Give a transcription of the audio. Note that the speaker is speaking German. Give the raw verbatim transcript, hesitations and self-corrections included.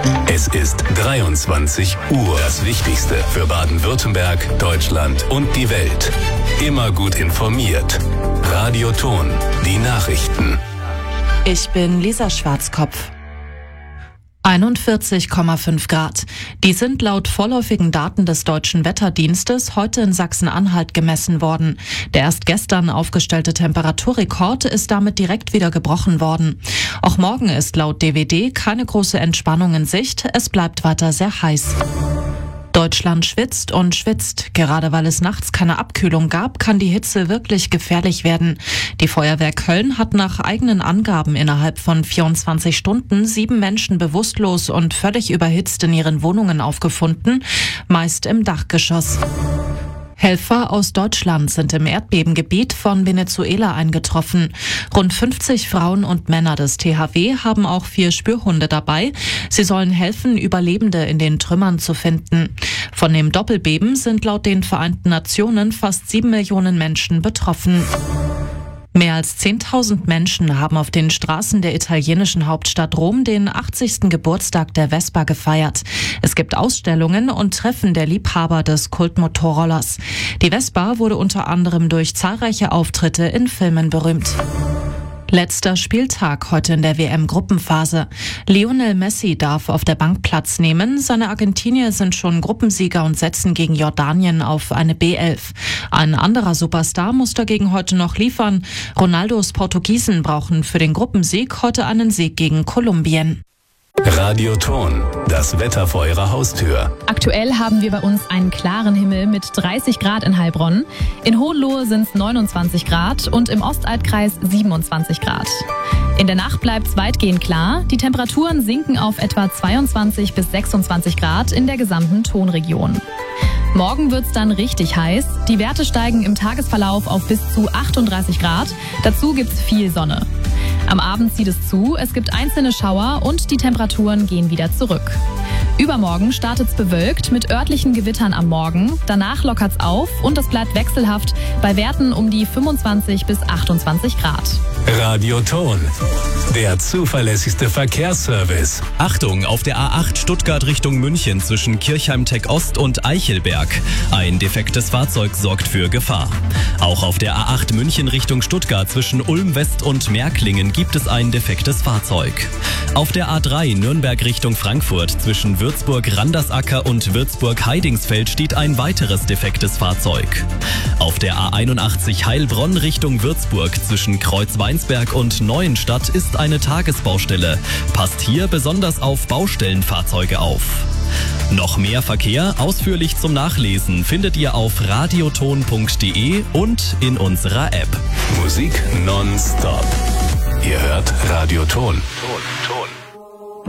Es ist dreiundzwanzig Uhr. Das Wichtigste für Baden-Württemberg, Deutschland und die Welt. Immer gut informiert. Radio Ton, die Nachrichten. Ich bin Lisa Schwarzkopf. einundvierzig Komma fünf Grad. Die sind laut vorläufigen Daten des Deutschen Wetterdienstes heute in Sachsen-Anhalt gemessen worden. Der erst gestern aufgestellte Temperaturrekord ist damit direkt wieder gebrochen worden. Auch morgen ist laut D W D keine große Entspannung in Sicht. Es bleibt weiter sehr heiß. Deutschland schwitzt und schwitzt. Gerade weil es nachts keine Abkühlung gab, kann die Hitze wirklich gefährlich werden. Die Feuerwehr Köln hat nach eigenen Angaben innerhalb von vierundzwanzig Stunden sieben Menschen bewusstlos und völlig überhitzt in ihren Wohnungen aufgefunden, meist im Dachgeschoss. Helfer aus Deutschland sind im Erdbebengebiet von Venezuela eingetroffen. Rund fünfzig Frauen und Männer des T H W haben auch vier Spürhunde dabei. Sie sollen helfen, Überlebende in den Trümmern zu finden. Von dem Doppelbeben sind laut den Vereinten Nationen fast sieben Millionen Menschen betroffen. Mehr als zehntausend Menschen haben auf den Straßen der italienischen Hauptstadt Rom den achtzigsten Geburtstag der Vespa gefeiert. Es gibt Ausstellungen und Treffen der Liebhaber des Kultmotorrollers. Die Vespa wurde unter anderem durch zahlreiche Auftritte in Filmen berühmt. Letzter Spieltag heute in der W M-Gruppenphase. Lionel Messi darf auf der Bank Platz nehmen. Seine Argentinier sind schon Gruppensieger und setzen gegen Jordanien auf eine B elf. Ein anderer Superstar muss dagegen heute noch liefern. Ronaldos Portugiesen brauchen für den Gruppensieg heute einen Sieg gegen Kolumbien. Radio Ton, das Wetter vor Ihrer Haustür. Aktuell haben wir bei uns einen klaren Himmel mit dreißig Grad in Heilbronn. In Hohenlohe sind es neunundzwanzig Grad und im Ostaltkreis siebenundzwanzig Grad. In der Nacht bleibt es weitgehend klar. Die Temperaturen sinken auf etwa zweiundzwanzig bis sechsundzwanzig Grad in der gesamten Tonregion. Morgen wird's dann richtig heiß. Die Werte steigen im Tagesverlauf auf bis zu achtunddreißig Grad. Dazu gibt's viel Sonne. Am Abend zieht es zu, es gibt einzelne Schauer und die Temperaturen gehen wieder zurück. Übermorgen startet's bewölkt mit örtlichen Gewittern am Morgen. Danach lockert's auf und es bleibt wechselhaft bei Werten um die fünfundzwanzig bis achtundzwanzig Grad. Radio Ton, der zuverlässigste Verkehrsservice. Achtung, auf der A acht Stuttgart Richtung München zwischen Kirchheim-Tech Ost und Eichelberg. Ein defektes Fahrzeug sorgt für Gefahr. Auch auf der A acht München Richtung Stuttgart zwischen Ulm West und Märklingen gibt es ein defektes Fahrzeug. Auf der A drei Nürnberg Richtung Frankfurt zwischen Würzburg-Randersacker und Würzburg-Heidingsfeld steht ein weiteres defektes Fahrzeug. Auf der A einundachtzig Heilbronn Richtung Würzburg zwischen Kreuzweinsberg und Neuenstadt ist eine Tagesbaustelle. Passt hier besonders auf Baustellenfahrzeuge auf. Noch mehr Verkehr ausführlich zum Nachlesen findet ihr auf radioton punkt de und in unserer App. Musik nonstop. Ihr hört Radio Ton. Ton, Ton.